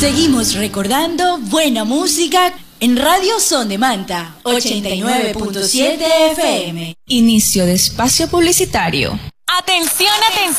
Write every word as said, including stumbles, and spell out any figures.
Seguimos recordando buena música en Radio Son de Manta, ochenta y nueve punto siete F M. Inicio de espacio publicitario. Atención, atención.